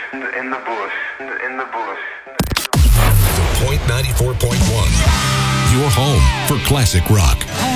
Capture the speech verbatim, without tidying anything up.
in the bush, in the bush. Point ninety-four point one. Your home for classic rock.